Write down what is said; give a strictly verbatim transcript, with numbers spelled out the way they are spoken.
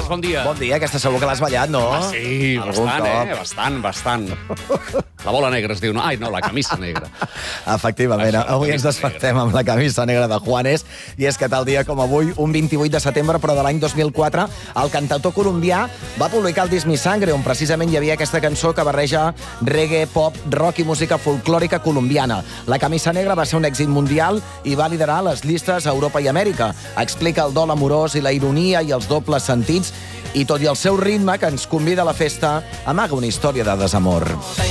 Iglesias, bon dia. Bon dia, aquesta segur que l'has ballat, no? Ah, sí, Algun bastant, cop. eh? Bastant, bastant. La bola negra es diu, no? Ai, no, la camisa negra. Efectivament, Això, la avui ens camisa despertem amb la camisa negra de Juanes, i és que tal dia com avui, un vint-i-vuit de setembre, però de l'any dos mil quatre, el cantautor colombià va publicar el disc Mi Sangre, on precisament hi havia aquesta cançó que barreja reggae, pop, rock i música folclòrica colombiana. La camisa negra va ser un èxit mundial i va liderar les llistes a Europa i Amèrica. Explica el dol amorós i la ironia i els dobles sentits, i tot i el seu ritme, que ens convida a la festa, amaga una història de desamor.